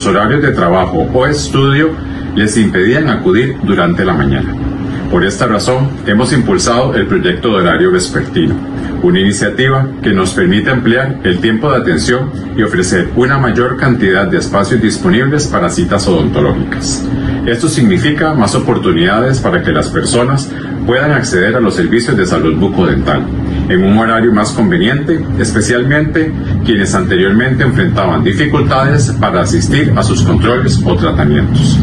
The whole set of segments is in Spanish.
horarios de trabajo o estudio les impedían acudir durante la mañana. Por esta razón, hemos impulsado el proyecto de horario vespertino, una iniciativa que nos permite ampliar el tiempo de atención y ofrecer una mayor cantidad de espacios disponibles para citas odontológicas. Esto significa más oportunidades para que las personas puedan acceder a los servicios de salud bucodental en un horario más conveniente, especialmente quienes anteriormente enfrentaban dificultades para asistir a sus controles o tratamientos.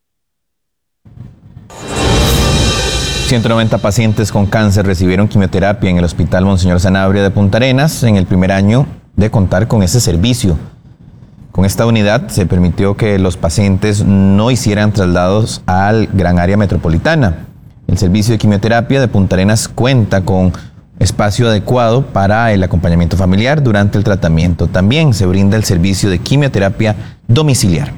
190 pacientes con cáncer recibieron quimioterapia en el Hospital Monseñor Sanabria de Punta Arenas en el primer año de contar con ese servicio. Con esta unidad se permitió que los pacientes no hicieran traslados al gran área metropolitana. El servicio de quimioterapia de Punta Arenas cuenta con espacio adecuado para el acompañamiento familiar durante el tratamiento. También se brinda el servicio de quimioterapia domiciliar.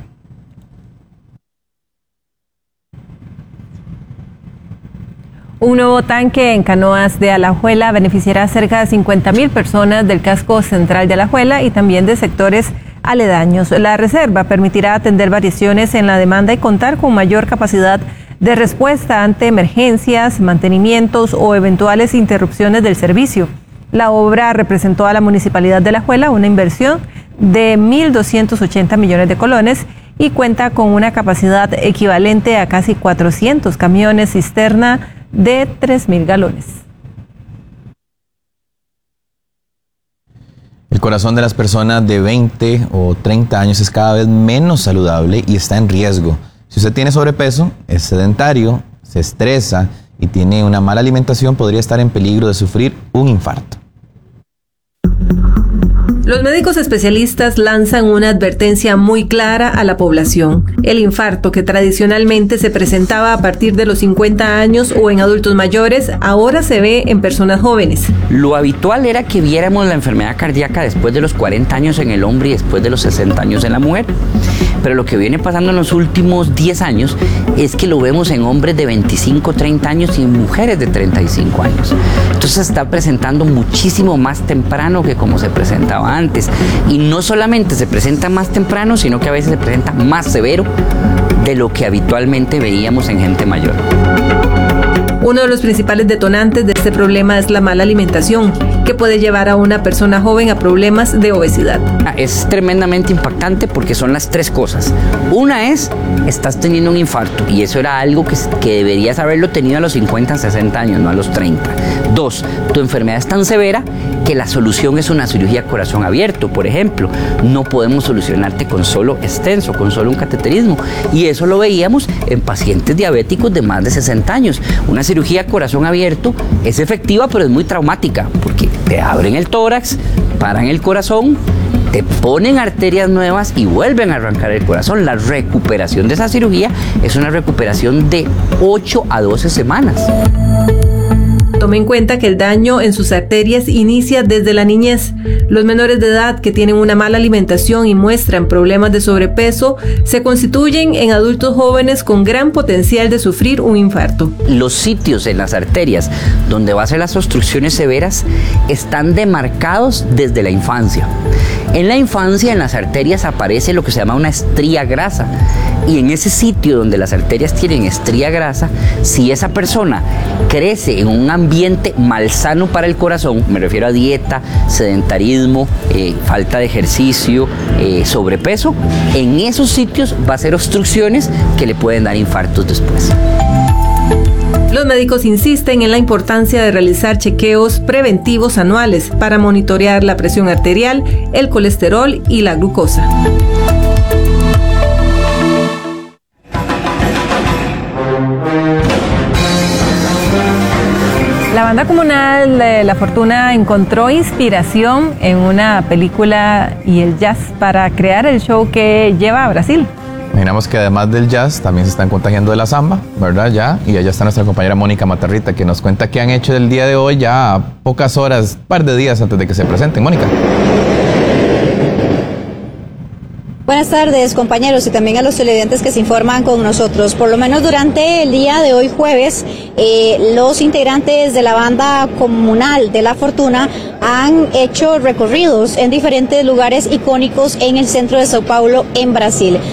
Un nuevo tanque en Canoas de Alajuela beneficiará a cerca de 50,000 personas del casco central de Alajuela y también de sectores aledaños. La reserva permitirá atender variaciones en la demanda y contar con mayor capacidad de respuesta ante emergencias, mantenimientos o eventuales interrupciones del servicio. La obra representó a la Municipalidad de Alajuela una inversión de 1.280 millones de colones y cuenta con una capacidad equivalente a casi 400 camiones cisterna de 3,000 galones. El corazón de las personas de 20 o 30 años es cada vez menos saludable y está en riesgo. Si usted tiene sobrepeso, es sedentario, se estresa y tiene una mala alimentación, podría estar en peligro de sufrir un infarto. Los médicos especialistas lanzan una advertencia muy clara a la población. El infarto, que tradicionalmente se presentaba a partir de los 50 años o en adultos mayores, ahora se ve en personas jóvenes. Lo habitual era que viéramos la enfermedad cardíaca después de los 40 años en el hombre y después de los 60 años en la mujer. Pero lo que viene pasando en los últimos 10 años es que lo vemos en hombres de 25, 30 años y en mujeres de 35 años. Entonces se está presentando muchísimo más temprano que como se presentaba antes. Y no solamente se presenta más temprano, sino que a veces se presenta más severo de lo que habitualmente veíamos en gente mayor. Uno de los principales detonantes de este problema es la mala alimentación, que puede llevar a una persona joven a problemas de obesidad. Es tremendamente impactante porque son las tres cosas. Una es, estás teniendo un infarto y eso era algo que deberías haberlo tenido a los 50, 60 años, no a los 30. Dos, tu enfermedad es tan severa que la solución es una cirugía corazón abierto, por ejemplo. No podemos solucionarte con solo extenso, con solo un cateterismo. Y eso lo veíamos en pacientes diabéticos de más de 60 años. Una cirugía corazón abierto es efectiva, pero es muy traumática, porque te abren el tórax, paran el corazón, te ponen arterias nuevas y vuelven a arrancar el corazón. La recuperación de esa cirugía es una recuperación de 8 a 12 semanas. Tome en cuenta que el daño en sus arterias inicia desde la niñez. Los menores de edad que tienen una mala alimentación y muestran problemas de sobrepeso se constituyen en adultos jóvenes con gran potencial de sufrir un infarto. Los sitios en las arterias donde va a ser las obstrucciones severas están demarcados desde la infancia. En la infancia, en las arterias aparece lo que se llama una estría grasa. Y en ese sitio donde las arterias tienen estría grasa, si esa persona crece en un ambiente malsano para el corazón, me refiero a dieta, sedentarismo, falta de ejercicio, sobrepeso, en esos sitios va a ser obstrucciones que le pueden dar infartos después. Los médicos insisten en la importancia de realizar chequeos preventivos anuales para monitorear la presión arterial, el colesterol y la glucosa. La banda comunal La Fortuna encontró inspiración en una película y el jazz para crear el show que lleva a Brasil. Imaginamos que además del jazz también se están contagiando de la samba, ¿verdad? Ya, y allá está nuestra compañera Mónica Matarrita, que nos cuenta qué han hecho el día de hoy, ya a pocas horas, un par de días antes de que se presenten. Mónica. Buenas tardes, compañeros, y también a los televidentes que se informan con nosotros. Por lo menos durante el día de hoy, jueves, los integrantes de la banda comunal de La Fortuna han hecho recorridos en diferentes lugares icónicos en el centro de Sao Paulo, en Brasil.